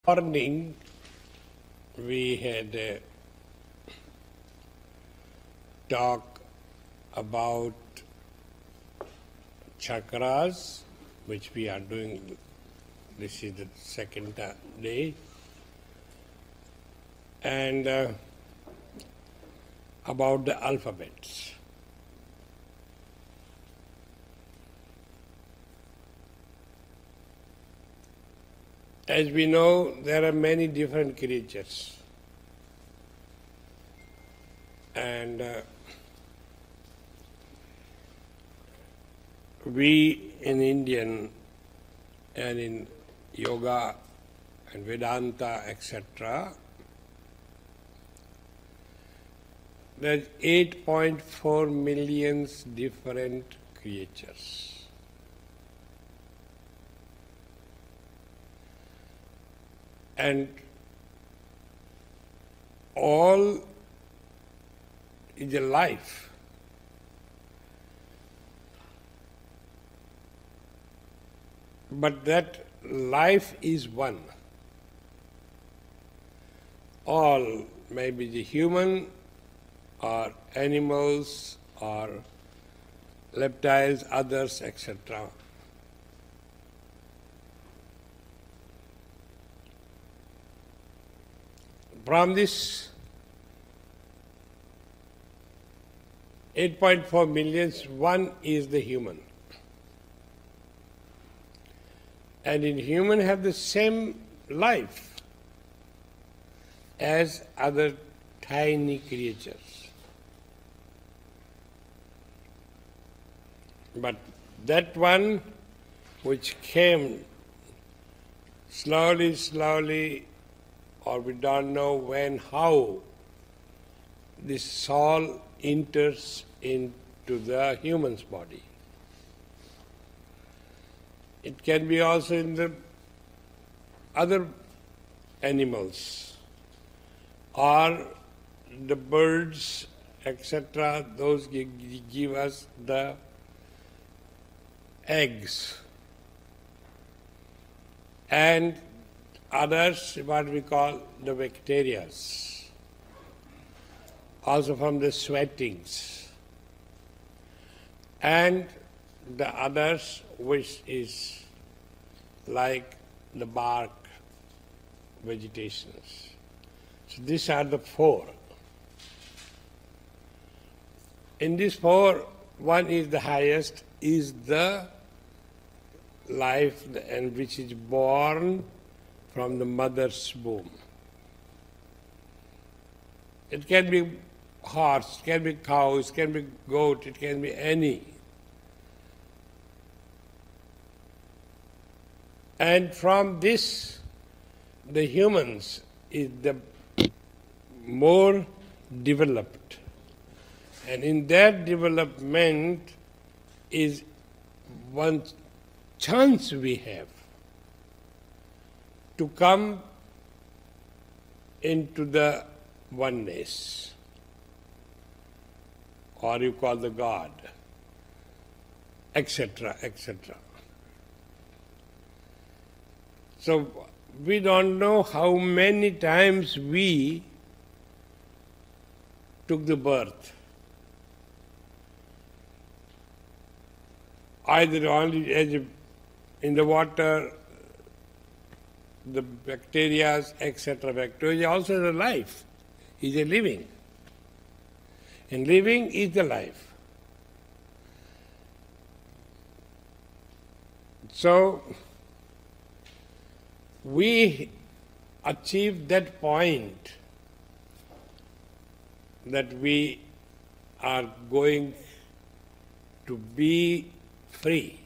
Morning, we had a talk about chakras, which we are doing. This is the second day, and about the alphabets. As we know, there are many different creatures, and we in Indian and in yoga and Vedanta, etc., there's 8.4 million different creatures. And all is a life. But that life is one. All, maybe the human or animals or reptiles, others, etc. From this 8.4 million, one is the human. And in human have the same life as other tiny creatures. But that one which came slowly, or we don't know when, how, this soul enters into the human's body. It can be also in the other animals or the birds, etc. Those give us the eggs. And others, what we call the bacteria, also from the sweatings. And the others, which is like the bark vegetations. So these are the four. In these four, one is the highest, is the life and which is born from the mother's womb. It can be horse, it can be cow, it can be goat, it can be any. And from this, the humans is the more developed. And in that development is one chance we have to come into the oneness, or you call the God, etc., etc. So we don't know how many times we took the birth. Either only as in the water, the bacteria, etc. Bacteria also the life, is a living. And living is the life. So we achieve that point that we are going to be free.